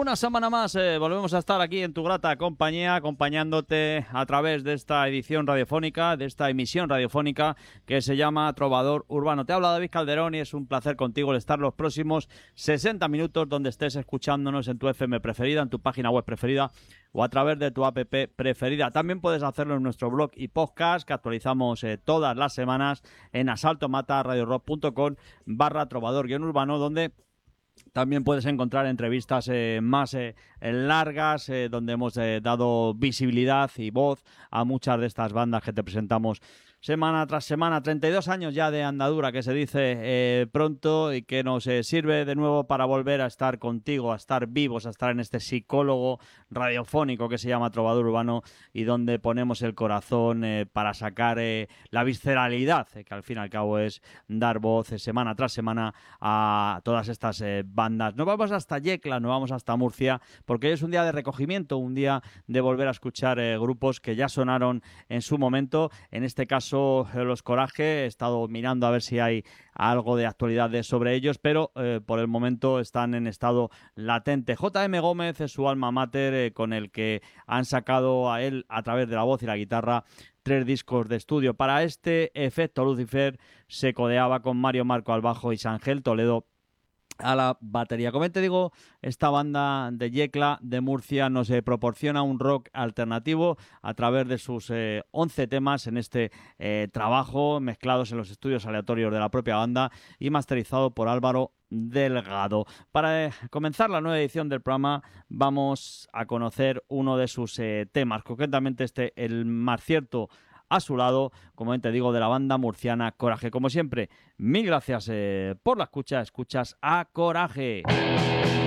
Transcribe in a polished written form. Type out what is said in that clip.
Una semana más volvemos a estar aquí en tu grata compañía, acompañándote a través de esta edición radiofónica, de esta emisión radiofónica que se llama Trovador Urbano. Te habla David Calderón y es un placer contigo el estar los próximos 60 minutos donde estés escuchándonos en tu FM preferida, en tu página web preferida o a través de tu app preferida. También puedes hacerlo en nuestro blog y podcast que actualizamos todas las semanas en asaltomataradiorock.com/trovador-urbano, donde también puedes encontrar entrevistas más largas, donde hemos dado visibilidad y voz a muchas de estas bandas que te presentamos semana tras semana. 32 años ya de andadura, que se dice pronto, y que nos sirve de nuevo para volver a estar contigo, a estar vivos, a estar en este psicólogo radiofónico que se llama Trovador Urbano y donde ponemos el corazón para sacar la visceralidad, que al fin y al cabo es dar voz semana tras semana a todas estas bandas. Nos vamos hasta Yecla, nos vamos hasta Murcia, porque hoy es un día de recogimiento, un día de volver a escuchar grupos que ya sonaron en su momento. En este caso Los Coraje. He estado mirando a ver si hay algo de actualidad sobre ellos, pero por el momento están en estado latente. J.M. Gómez es su alma mater, con el que han sacado a él, a través de la voz y la guitarra, 3 discos de estudio. Para este efecto Lucifer se codeaba con Mario Marco al bajo y Sangel Toledo a la batería. Como te digo, esta banda de Yecla, de Murcia, nos proporciona un rock alternativo a través de sus 11 temas en este trabajo, mezclados en los estudios aleatorios de la propia banda y masterizado por Álvaro Delgado. Para comenzar la nueva edición del programa vamos a conocer uno de sus temas, concretamente el más cierto a su lado, como te digo, de la banda murciana Coraje. Como siempre, mil gracias por la escucha. Escuchas a Coraje.